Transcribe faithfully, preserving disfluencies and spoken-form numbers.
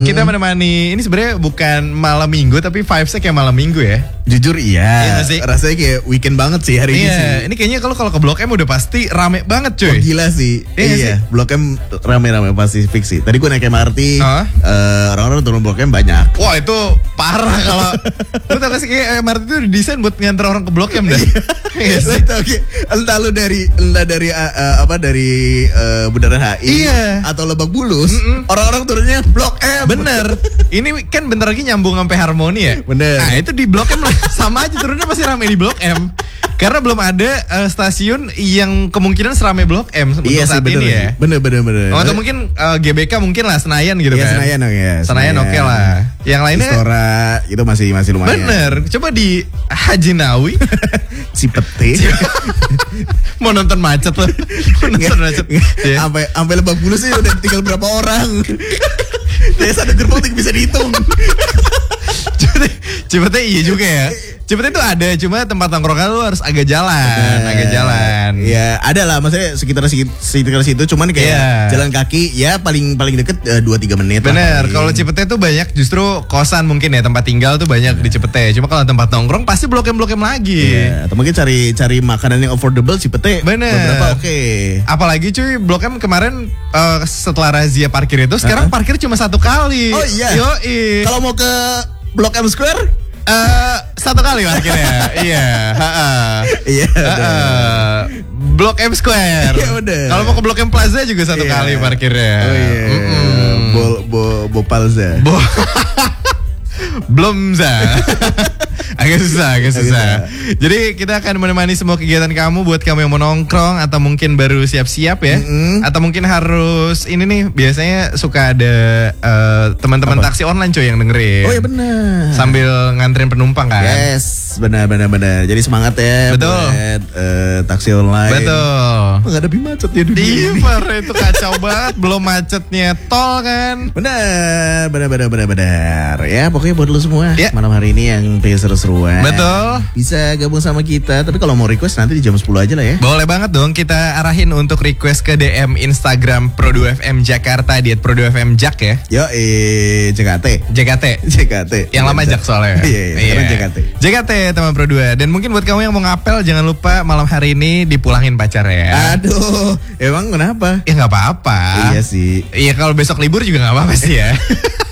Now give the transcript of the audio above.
kita menemani, ini sebenarnya bukan malam minggu tapi vibes-nya kayak malam minggu ya. Jujur iya, iya rasanya kayak weekend banget sih hari iya, ini sih. Ini kayaknya kalau kalau ke Blok M udah pasti rame banget cuy. Oh, gila sih. Iya, iya, sih? Blok M rame-rame pasti fix sih. Tadi gue naik M R T, huh? uh, orang-orang turun Blok M banyak. Wah itu parah kalau lu tau gak sih kayak M R T itu didesain buat nganter orang ke Blok M dah. Iya sih. Oke, entah lu dari entah dari uh, uh, apa dari uh, Bundaran H I iya. atau Lebak Bulus, mm-mm. orang-orang turunnya Blok M. Bener. Ini kan bentar lagi nyambung sampai Harmoni ya. Bener. Nah itu di Blok M sama aja turunnya pasti ramai di Blok M. Karena belum ada uh, stasiun yang kemungkinan seramai Blok M untuk iya saat sih, bener, ini ya. Bener bener bener. Oh, atau mungkin uh, G B K mungkin lah Senayan gitu iya, kan. Senayan oke ya. Senayan, Senayan oke okay lah. Yang lainnya Istora itu masih masih lumayan. Bener. Coba di Haji Nawi Cipete. Mau nonton macet loh. Mau nonton macet. Sampai sampai Lebak Bulus sih udah tinggal berapa orang. Ya satu gerbong bisa dihitung. Cipete, Cipete iya juga ya. Cipete itu ada, cuma tempat nongkrongnya lu harus agak jalan, uh, agak jalan. Ya ada lah, maksudnya sekitar sekitar situ, cuman kayak yeah. jalan kaki ya paling paling deket dua tiga menit. Bener, kalau Cipete tuh banyak justru kosan mungkin ya, tempat tinggal tuh banyak yeah. di Cipete. Cuma kalau tempat nongkrong pasti Blok M Blok M lagi. Yeah. Atau mungkin cari cari makanan yang affordable Cipete. Bener. Beberapa oke. Okay. Apalagi cuy, Blok M kemarin uh, setelah razia parkir itu, sekarang uh-huh. parkir cuma satu kali. Oh iya. Yoi. Kalau mau ke Blok M Square? Uh, satu kali parkirnya. Iya. Iya. Blok M Square. Iya udah. Kalau mau ke Blok M Plaza juga satu yeah. kali parkirnya. Oh iya. Mm-mm. Bo bo Bopalza. Bo Blomza. Agak susah, agak susah. Jadi kita akan menemani semua kegiatan kamu buat kamu yang mau nongkrong atau mungkin baru siap-siap ya. Mm-hmm. Atau mungkin harus ini nih, biasanya suka ada uh, teman-teman taksi online coy yang dengerin. Oh iya benar. Sambil nganterin penumpang kan. Yes, benar benar benar. Jadi semangat ya. Betul. Buat uh, taksi online. Betul. Menghadapi macet ya dunia. Iya, parah itu kacau banget. Belum macetnya tol kan. Benar, benar benar benar benar. Ya pokoknya buat lu semua ya. Malam hari ini yang pengen seru-seruan. Betul. Bisa gabung sama kita. Tapi kalau mau request nanti di jam sepuluh aja lah ya. Boleh banget dong. Kita arahin untuk request ke D M Instagram Pro dua F M Jakarta di et Pro dua F M Jak ya. Yo eh J K T. J K T. J K T. Yang lama Jak soalnya. Iya iya. Sekarang J K T. J K T teman Pro dua. Dan mungkin buat kamu yang mau ngapel jangan lupa malam hari ini dipulangin pacarnya. Aduh. Emang kenapa? Ya nggak apa-apa. Iya sih. Iya kalau besok libur juga nggak apa-apa sih ya.